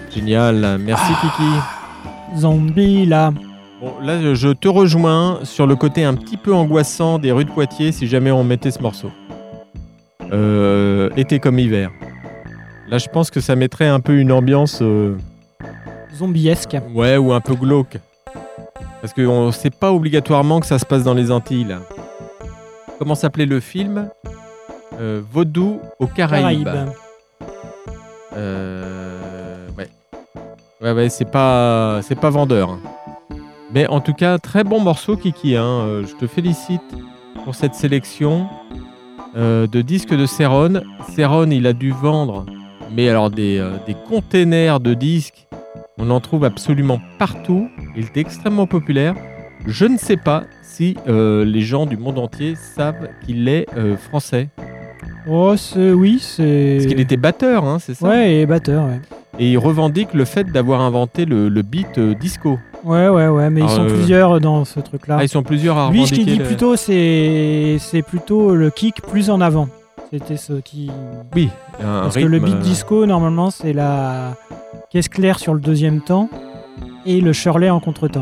Génial, merci Kiki. Zombie là. Bon, là, je te rejoins sur le côté un petit peu angoissant des rues de Poitiers si jamais on mettait ce morceau. Été comme hiver. Là, je pense que ça mettrait un peu une ambiance... Zombiesque. Ouais, ou un peu glauque. Parce que c'est pas obligatoirement que ça se passe dans les Antilles, là. Comment s'appelait le film Vaudou aux Caraïbes. Ouais, c'est pas vendeur. Hein. Mais en tout cas, très bon morceau, Kiki. Hein. Je te félicite pour cette sélection de disques de Céron. Céron, il a dû vendre, mais alors des containers de disques. On en trouve absolument partout. Il était extrêmement populaire. Je ne sais pas si les gens du monde entier savent qu'il est français. Oh, oui, c'est... Parce qu'il était batteur, hein, c'est ça ? Ouais, et batteur, ouais. Et il revendique le fait d'avoir inventé le beat disco. Ouais, mais ils sont plusieurs dans ce truc-là. Ah, ils sont plusieurs à Lui, revendiquer. ce qu'il dit plutôt, c'est plutôt le kick plus en avant. C'était ce qui... Oui, parce rythme, que le beat disco, normalement, c'est la caisse claire sur le deuxième temps et le Shirley en contre-temps.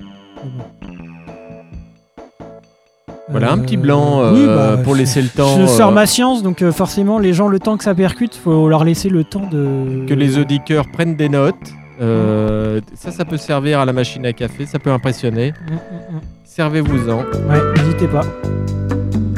Voilà, un petit blanc pour laisser le temps. Je sors ma science, donc forcément, les gens, le temps que ça percute, il faut leur laisser le temps de... Que les auditeurs prennent des notes. Ça peut servir à la machine à café, ça peut impressionner. Servez-vous-en. Ouais, n'hésitez pas.